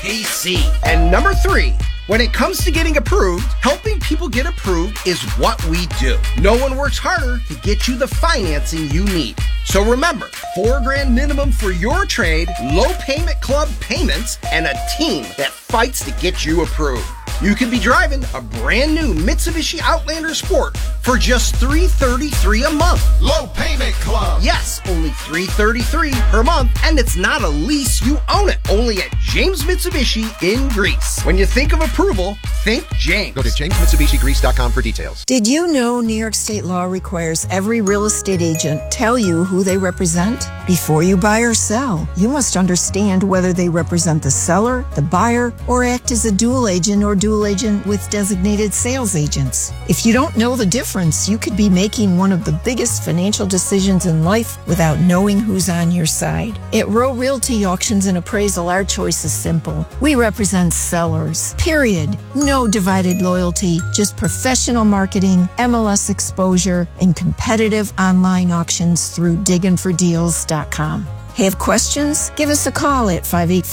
PC. And number 3, when it comes to getting approved, helping people get approved is what we do. No one works harder to get you the financing you need. So remember, $4,000 minimum for your trade, low payment club payments, and a team that fights to get you approved. You can be driving a brand new Mitsubishi Outlander Sport for just $333 a month. Low payment club. Yes, only $333 per month, and it's not a lease, you own it. Only at James Mitsubishi in Greece. When you think of approval, think James. Go to jamesmitsubishigreece.com for details. Did you know New York State law requires every real estate agent tell you who they represent? Before you buy or sell, you must understand whether they represent the seller, the buyer, or act as a dual agent or dual agent with designated sales agents. If you don't know the difference, you could be making one of the biggest financial decisions in life without knowing who's on your side. At Row Realty Auctions and Appraisal, our choice is simple. We represent sellers, period. No divided loyalty, just professional marketing, MLS exposure, and competitive online auctions through digginfordeals.com. Have questions? Give us a call at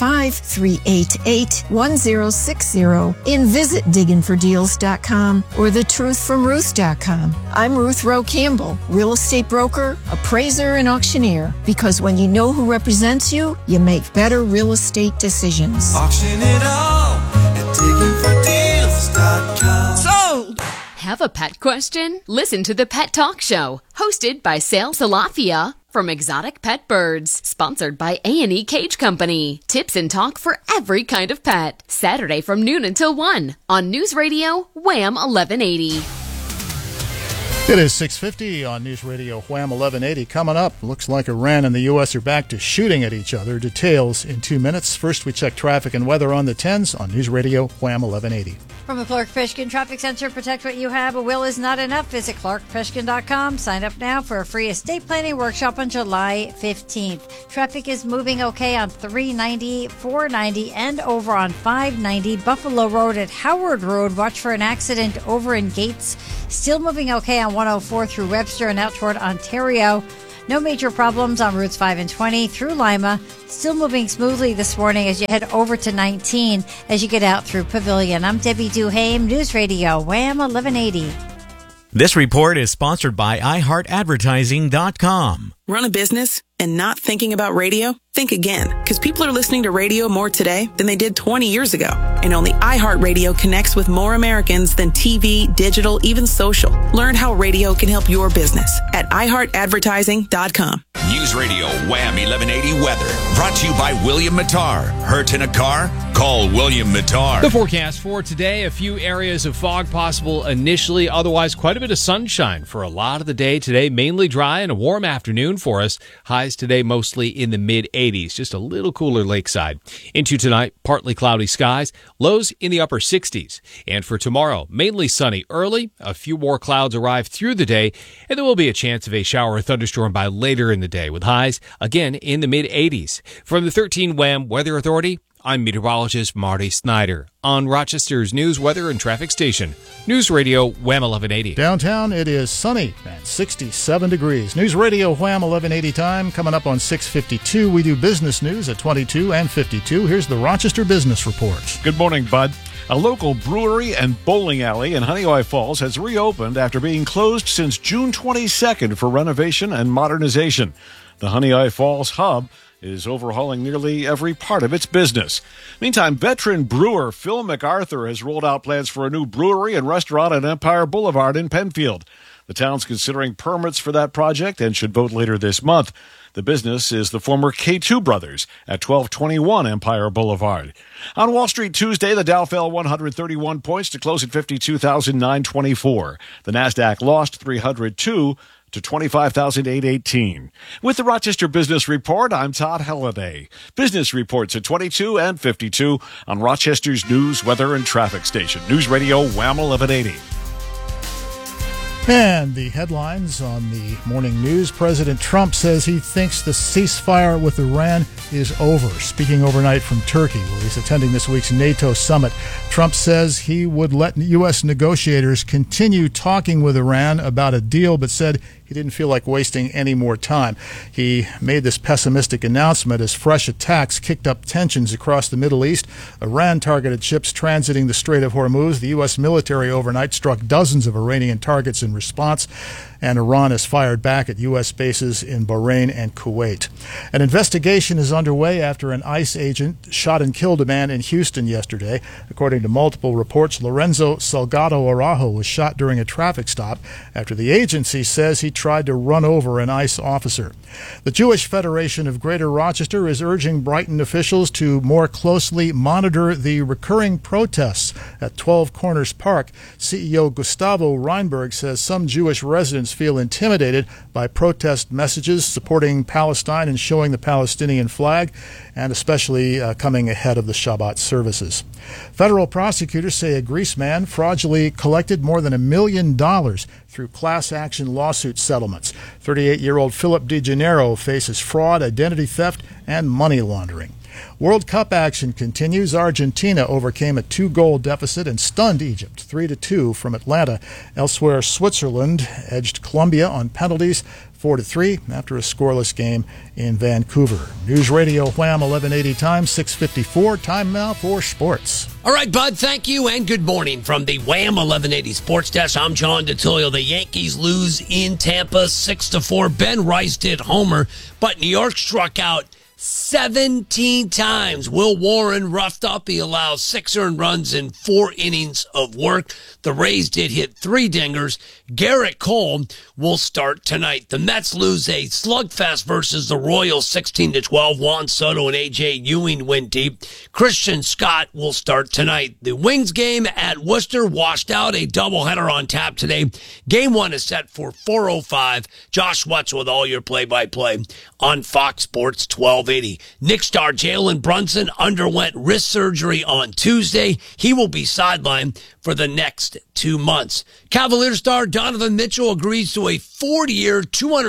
585-388-1060 and visit digginfordeals.com or thetruthfromruth.com. I'm Ruth Rowe Campbell, real estate broker, appraiser, and auctioneer. Because when you know who represents you, you make better real estate decisions. Auction it all at digginfordeals.com. Sold! Have a pet question? Listen to the Pet Talk Show, hosted by Sal Salafia from Exotic Pet Birds, sponsored by A&E Cage Company. Tips and talk for every kind of pet. Saturday from noon until 1 on News Radio Wham 1180. It is 6:50 on News Radio Wham 1180. Coming up, looks like Iran and the U.S. are back to shooting at each other. Details in 2 minutes. First, we check traffic and weather on the 10s on News Radio Wham 1180. From the Clark Fishkin Traffic Center, protect what you have. A will is not enough. Visit clarkfishkin.com. Sign up now for a free estate planning workshop on July 15th. Traffic is moving okay on 390, 490, and over on 590. Buffalo Road at Howard Road. Watch for an accident over in Gates. Still moving okay on 104 through Webster and out toward Ontario. No major problems on routes 5 and 20 through Lima. Still moving smoothly this morning as you head over to 19 as you get out through Pavilion. I'm Debbie Duhame, News Radio, Wham 1180. This report is sponsored by iHeartAdvertising.com. Run a business and not thinking about radio? Think again, because people are listening to radio more today than they did 20 years ago. And only iHeartRadio connects with more Americans than TV, digital, even social. Learn how radio can help your business at iHeartAdvertising.com. News Radio Wham 1180 weather brought to you by William Mattar. Hurt in a car? Call William Mattar. The forecast for today, a few areas of fog possible initially, otherwise quite a bit of sunshine for a lot of the day today. Mainly dry and a warm afternoon for us. Highs today mostly in the mid-80s, just a little cooler lakeside. Into tonight, partly cloudy skies, lows in the upper 60s. And for tomorrow, mainly sunny early, a few more clouds arrive through the day, and there will be a chance of a shower or thunderstorm by later in the day, with highs again in the mid-80s. From the 13 Wham Weather Authority, I'm meteorologist Marty Snyder on Rochester's news, weather, and traffic station, News Radio Wham 1180. Downtown, it is sunny and 67 degrees. News Radio Wham 1180 time. Coming up on 6:52, we do business news at 22 and 52. Here's the Rochester Business Report. Good morning, Bud. A local brewery and bowling alley in Honeoye Falls has reopened after being closed since June 22nd for renovation and modernization. The Honeoye Falls Hub is overhauling nearly every part of its business. Meantime, veteran brewer Phil MacArthur has rolled out plans for a new brewery and restaurant on Empire Boulevard in Penfield. The town's considering permits for that project and should vote later this month. The business is the former K2 Brothers at 1221 Empire Boulevard. On Wall Street Tuesday, the Dow fell 131 points to close at 52,924. The Nasdaq lost 302 to 25,818. With the Rochester Business Report, I'm Todd Halliday. Business reports at 22 and 52 on Rochester's news, weather, and traffic station, News Radio Wham 1180. And the headlines on the morning news. President Trump says he thinks the ceasefire with Iran is over. Speaking overnight from Turkey, where he's attending this week's NATO summit, Trump says he would let U.S. negotiators continue talking with Iran about a deal, but said he didn't feel like wasting any more time. He made this pessimistic announcement as fresh attacks kicked up tensions across the Middle East. Iran targeted ships transiting the Strait of Hormuz. The U.S. military overnight struck dozens of Iranian targets in response, and Iran has fired back at U.S. bases in Bahrain and Kuwait. An investigation is underway after an ICE agent shot and killed a man in Houston yesterday. According to multiple reports, Lorenzo Salgado Araujo was shot during a traffic stop after the agency says he tried to run over an ICE officer. The Jewish Federation of Greater Rochester is urging Brighton officials to more closely monitor the recurring protests at 12 Corners Park. CEO Gustavo Reinberg says some Jewish residents feel intimidated by protest messages supporting Palestine and showing the Palestinian flag, and especially coming ahead of the Shabbat services. Federal prosecutors say a Greece man fraudulently collected more than $1 million through class action lawsuit settlements. 38-year-old Philip DeGennaro faces fraud, identity theft, and money laundering. World Cup action continues. Argentina overcame a 2-goal deficit and stunned Egypt 3-2 from Atlanta. Elsewhere, Switzerland edged Colombia on penalties 4-3 after a scoreless game in Vancouver. News Radio Wham 1180 time, 6:54. Time now for sports. All right, Bud, thank you, and good morning from the Wham 1180 Sports Desk. I'm John DeTilio. The Yankees lose in Tampa 6-4. Ben Rice did homer, but New York struck out 17 times. Will Warren roughed up. He allows 6 earned runs in 4 innings of work. The Rays did hit 3 dingers. Garrett Cole will start tonight. The Mets lose a slugfest versus the Royals 16-12. Juan Soto and A.J. Ewing went deep. Christian Scott will start tonight. The Wings game at Worcester washed out. A doubleheader on tap today. Game 1 is set for 4:05. Josh Wetzel with all your play-by-play on Fox Sports 1280. Knicks star Jalen Brunson underwent wrist surgery on Tuesday. He will be sidelined for the next 2 months. Cavaliers star Donovan Mitchell agrees to a 4-year,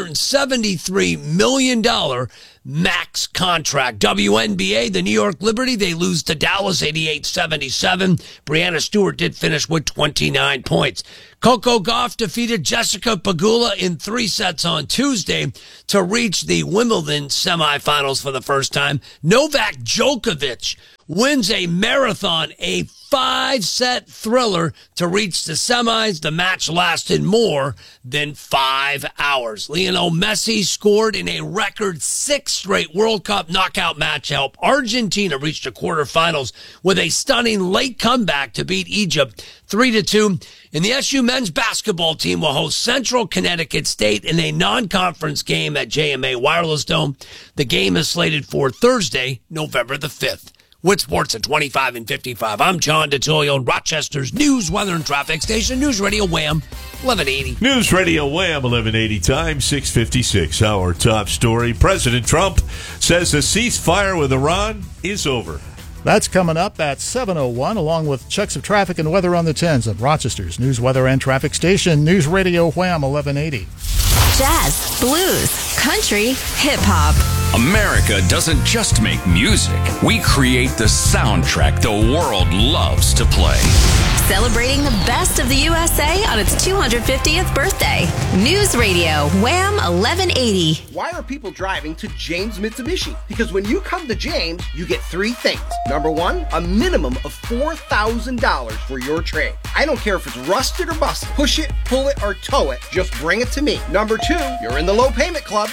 $273 million max contract. WNBA, the New York Liberty, they lose to Dallas 88-77. Brianna Stewart did finish with 29 points. Coco Gauff defeated Jessica Pegula in 3 sets on Tuesday to reach the Wimbledon semifinals for the first time. Novak Djokovic wins a marathon, a 5-set thriller to reach the semis. The match lasted more than 5 hours. Lionel Messi scored in a record 6 straight World Cup knockout match to help Argentina reach the quarterfinals with a stunning late comeback to beat Egypt 3-2. And the SU men's basketball team will host Central Connecticut State in a non-conference game at JMA Wireless Dome. The game is slated for Thursday, November the 5th. With sports at 25 and 55, I'm John DeTilio, Rochester's news, weather, and traffic station, News Radio Wham 1180. News Radio Wham 1180 time, 6:56. Our top story, President Trump says the ceasefire with Iran is over. That's coming up at 7:01, along with checks of traffic and weather on the 10s at Rochester's news, weather, and traffic station, News Radio Wham 1180. Jazz, blues, country, hip-hop. America doesn't just make music. We create the soundtrack the world loves to play. Celebrating the best of the USA on its 250th birthday. News Radio, Wham 1180. Why are people driving to James Mitsubishi? Because when you come to James, you get 3 things. Number 1, a minimum of $4,000 for your trade. I don't care if it's rusted or busted. Push it, pull it, or tow it. Just bring it to me. Number 2, you're in the low payment club.